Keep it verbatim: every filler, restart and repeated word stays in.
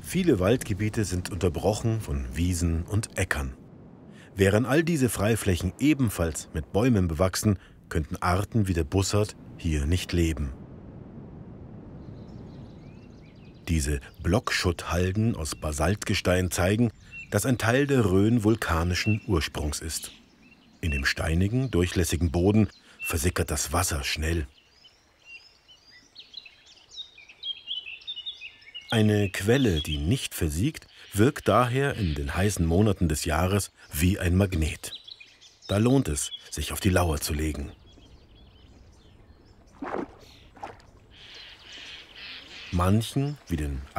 Viele Waldgebiete sind unterbrochen von Wiesen und Äckern. Wären all diese Freiflächen ebenfalls mit Bäumen bewachsen, könnten Arten wie der Bussard hier nicht leben. Diese Blockschutthalden aus Basaltgestein zeigen, dass ein Teil der Rhön vulkanischen Ursprungs ist. In dem steinigen, durchlässigen Boden versickert das Wasser schnell. Eine Quelle, die nicht versiegt, wirkt daher in den heißen Monaten des Jahres wie ein Magnet. Da lohnt es, sich auf die Lauer zu legen. Manchen, wie den